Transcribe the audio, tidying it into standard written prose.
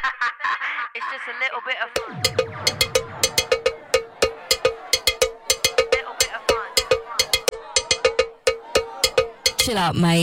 It's just a little bit of fun. Little bit of fun. Chill out, mate.